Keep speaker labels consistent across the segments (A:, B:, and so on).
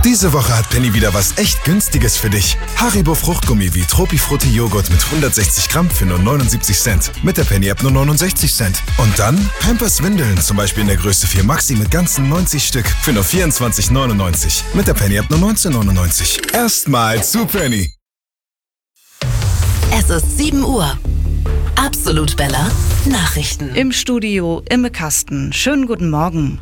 A: Diese Woche hat Penny wieder was echt Günstiges für dich. Haribo Fruchtgummi wie Tropifrutti Joghurt mit 160 Gramm für nur 79 Cent. Mit der Penny-App nur 69 Cent. Und dann Pampers Windeln, zum Beispiel in der Größe 4 Maxi mit ganzen 90 Stück für nur 24,99. Mit der Penny-App nur 19,99. Erstmal zu Penny.
B: Es ist 7 Uhr. Absolut Bella Nachrichten.
C: Im Studio Imme Kasten. Schönen guten Morgen.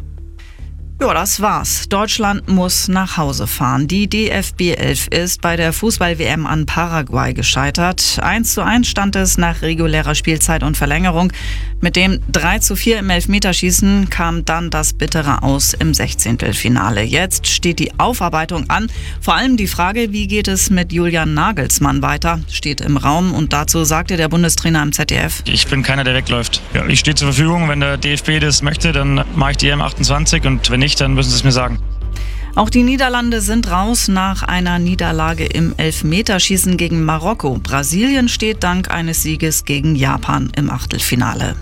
C: Ja, das war's. Deutschland muss nach Hause fahren. Die DFB 11 ist bei der Fußball-WM an Paraguay gescheitert. 1:1 stand es nach regulärer Spielzeit und Verlängerung. Mit dem 3:4 im Elfmeterschießen kam dann das bittere Aus im 16. Jetzt steht die Aufarbeitung an. Vor allem die Frage, wie geht es mit Julian Nagelsmann weiter, steht im Raum. Und dazu sagte der Bundestrainer im ZDF:
D: Ich bin keiner, der wegläuft. Ja, ich stehe zur Verfügung. Wenn der DFB das möchte, dann mache ich die EM28. Und wenn nicht, dann müssen sie es mir sagen.
C: Auch die Niederlande sind raus nach einer Niederlage im Elfmeterschießen gegen Marokko. Brasilien steht dank eines Sieges gegen Japan im Achtelfinale.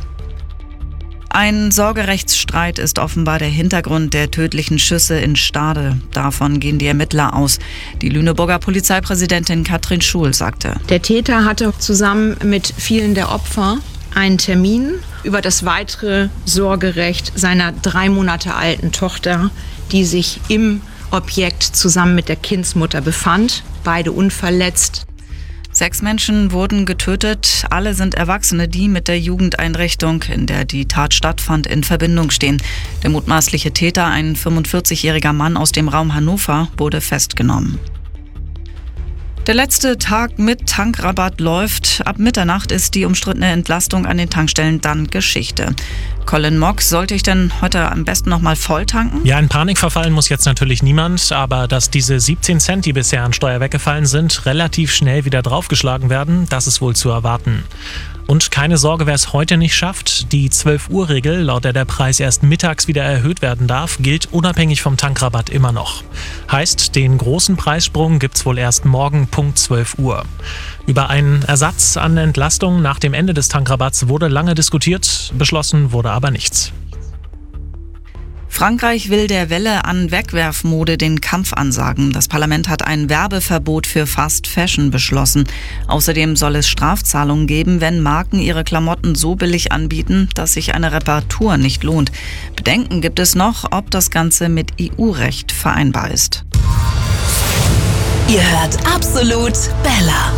C: Ein Sorgerechtsstreit ist offenbar der Hintergrund der tödlichen Schüsse in Stade. Davon gehen die Ermittler aus. Die Lüneburger Polizeipräsidentin Katrin Schul sagte:
E: Der Täter hatte zusammen mit vielen der Opfer einen Termin über das weitere Sorgerecht seiner 3 Monate alten Tochter, die sich im Objekt zusammen mit der Kindsmutter befand, beide unverletzt.
C: 6 Menschen wurden getötet. Alle sind Erwachsene, die mit der Jugendeinrichtung, in der die Tat stattfand, in Verbindung stehen. Der mutmaßliche Täter, ein 45-jähriger Mann aus dem Raum Hannover, wurde festgenommen. Der letzte Tag mit Tankrabatt läuft. Ab Mitternacht ist die umstrittene Entlastung an den Tankstellen dann Geschichte. Colin Mock, sollte ich denn heute am besten nochmal voll tanken?
F: Ja, in Panik verfallen muss jetzt natürlich niemand, aber dass diese 17 Cent, die bisher an Steuer weggefallen sind, relativ schnell wieder draufgeschlagen werden, das ist wohl zu erwarten. Und keine Sorge, wer es heute nicht schafft. Die 12-Uhr-Regel, laut der Preis erst mittags wieder erhöht werden darf, gilt unabhängig vom Tankrabatt immer noch. Heißt, den großen Preissprung gibt's wohl erst morgen Punkt 12 Uhr. Über einen Ersatz an Entlastung nach dem Ende des Tankrabatts wurde lange diskutiert, beschlossen wurde aber nichts.
C: Frankreich will der Welle an Wegwerfmode den Kampf ansagen. Das Parlament hat ein Werbeverbot für Fast Fashion beschlossen. Außerdem soll es Strafzahlungen geben, wenn Marken ihre Klamotten so billig anbieten, dass sich eine Reparatur nicht lohnt. Bedenken gibt es noch, ob das Ganze mit EU-Recht vereinbar ist.
B: Ihr hört Absolut Bella.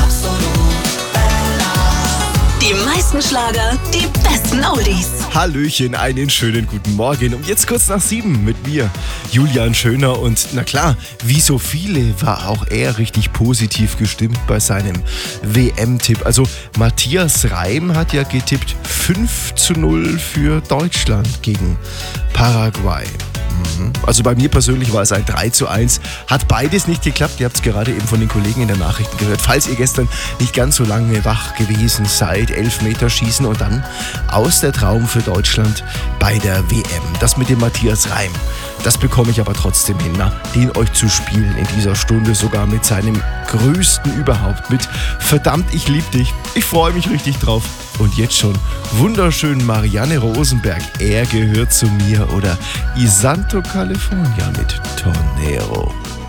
B: Die meisten Schlager, die besten Oldies.
G: Hallöchen, einen schönen guten Morgen. Und jetzt kurz nach 7 mit mir, Julian Schöner. Und na klar, wie so viele war auch er richtig positiv gestimmt bei seinem WM-Tipp. Also Matthias Reim hat ja getippt 5:0 für Deutschland gegen Paraguay. Also bei mir persönlich war es ein 3:1. Hat beides nicht geklappt. Ihr habt es gerade eben von den Kollegen in den Nachrichten gehört. Falls ihr gestern nicht ganz so lange wach gewesen seid, Elfmeterschießen und dann aus der Traum für Deutschland bei der WM. Das mit dem Matthias Reim. Das bekomme ich aber trotzdem hin, den euch zu spielen in dieser Stunde, sogar mit seinem größten überhaupt, mit Verdammt, ich lieb dich. Ich freue mich richtig drauf. Und jetzt schon wunderschön Marianne Rosenberg, er gehört zu mir, oder Isanto California mit Tornero.